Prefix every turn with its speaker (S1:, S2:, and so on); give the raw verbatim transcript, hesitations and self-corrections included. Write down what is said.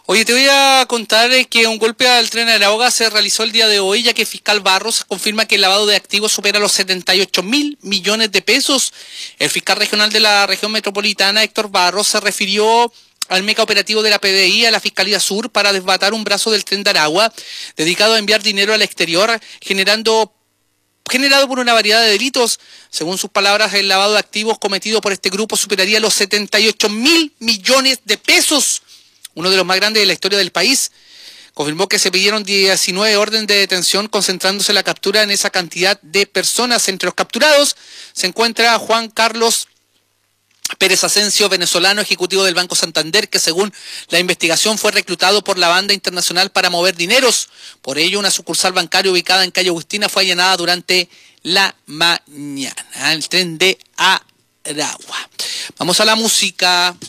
S1: Oye, te voy a contar que un golpe al tren Arauga se realizó el día de hoy, ya que el fiscal Barros confirma que el lavado de activos supera los setenta y ocho mil millones de pesos. El fiscal regional de la región metropolitana, Héctor Barros, se refirió al meca operativo de la P D I a la Fiscalía Sur para desbatar un brazo del tren de Aragua dedicado a enviar dinero al exterior, generando generado por una variedad de delitos. Según sus palabras, el lavado de activos cometido por este grupo superaría los setenta y ocho mil millones de pesos, uno de los más grandes de la historia del país. Confirmó que se pidieron diecinueve órdenes de detención, concentrándose la captura en esa cantidad de personas. Entre los capturados se encuentra Juan Carlos Pérez Asensio, venezolano, ejecutivo del Banco Santander, que según la investigación fue reclutado por la banda internacional para mover dineros. Por ello, una sucursal bancaria ubicada en calle Agustina fue allanada durante la mañana. El tren de Aragua. Vamos a la música.